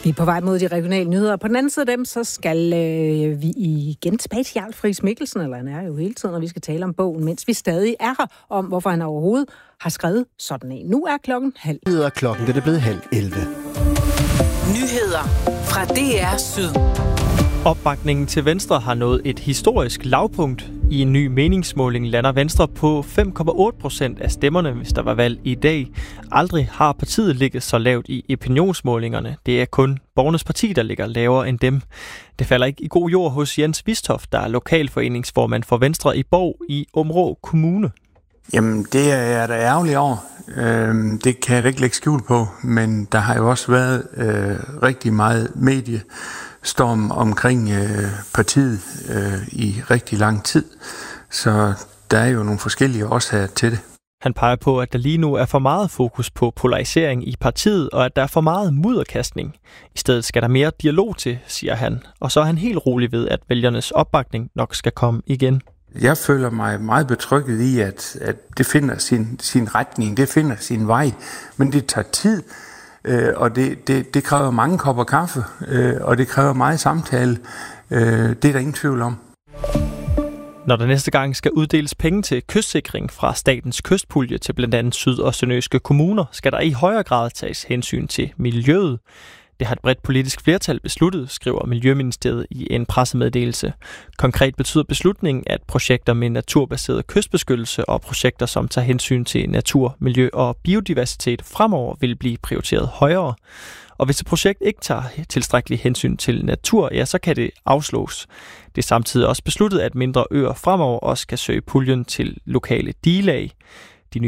Vi er på vej mod de regionale nyheder. På den anden side af dem, så skal vi igen tilbage til Jarl Friis Mikkelsen, eller han er jo hele tiden, og vi skal tale om bogen, mens vi stadig er her, om hvorfor han overhovedet har skrevet sådan en. Nu er klokken 10:30. Klokken det er blevet 10:11. Nyheder fra DR Syd. Opbakningen til Venstre har nået et historisk lavpunkt. I en ny meningsmåling lander Venstre på 5,8% af stemmerne, hvis der var valg i dag. Aldrig har partiet ligget så lavt i opinionsmålingerne. Det er kun Borgernes Parti, der ligger lavere end dem. Det falder ikke i god jord hos Jens Vistoft, der er lokalforeningsformand for Venstre i Bov i Aabenraa Kommune. Jamen, det er jeg da ærgerlig over. Det kan jeg da ikke lægge skjul på, men der har jo også været rigtig meget mediestorm omkring partiet i rigtig lang tid. Så der er jo nogle forskellige årsager til det. Han peger på, at der lige nu er for meget fokus på polarisering i partiet, og at der er for meget mudderkastning. I stedet skal der mere dialog til, siger han. Og så er han helt rolig ved, at vælgernes opbakning nok skal komme igen. Jeg føler mig meget betrygget i, at det finder sin retning, det finder sin vej, men det tager tid, og det kræver mange kopper kaffe, og det kræver meget samtale. Det er der ingen tvivl om. Når der næste gang skal uddeles penge til kystsikring fra statens kystpulje til blandt andet syd- og sønderjyske kommuner, skal der i højere grad tages hensyn til miljøet. Det har et bredt politisk flertal besluttet, skriver Miljøministeriet i en pressemeddelelse. Konkret betyder beslutningen, at projekter med naturbaseret kystbeskyttelse og projekter, som tager hensyn til natur, miljø og biodiversitet fremover vil blive prioriteret højere. Og hvis et projekt ikke tager tilstrækkelig hensyn til natur, ja, så kan det afslås. Det er samtidig også besluttet, at mindre øer fremover også kan søge puljen til lokale digelag.